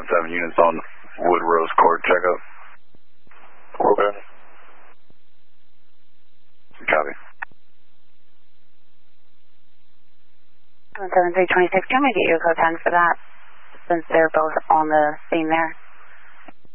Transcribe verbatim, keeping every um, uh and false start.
seven units on Wood Rose Court checkup. Okay. Copy. seven three two six, can we get you a code ten for that, since they're both on the scene there?